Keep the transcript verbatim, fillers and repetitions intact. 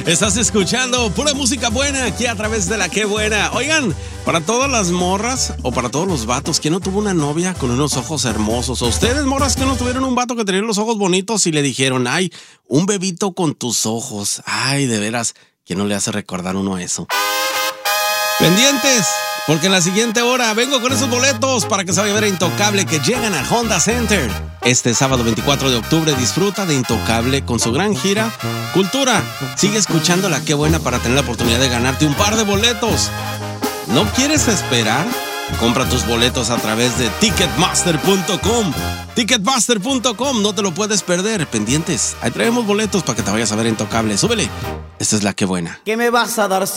Estás escuchando pura música buena aquí a través de La Qué Buena. Oigan, para todas las morras o para todos los vatos, ¿quién no tuvo una novia con unos ojos hermosos? ¿O ustedes, morras, que no tuvieron un vato que tenía los ojos bonitos y le dijeron, ay, un bebito con tus ojos? Ay, de veras, ¿quién no le hace recordar uno eso? Pendientes, porque en la siguiente hora vengo con esos boletos para que se vaya a ver a Intocable que llegan a Honda Center. Este sábado veinticuatro de octubre disfruta de Intocable con su gran gira Cultura. Sigue escuchando La Qué Buena para tener la oportunidad de ganarte un par de boletos. ¿No quieres esperar? Compra tus boletos a través de ticketmaster punto com. ticketmaster punto com, no te lo puedes perder. Pendientes, ahí traemos boletos para que te vayas a ver a Intocable. Súbele, esta es La Qué Buena. ¿Qué me vas a dar?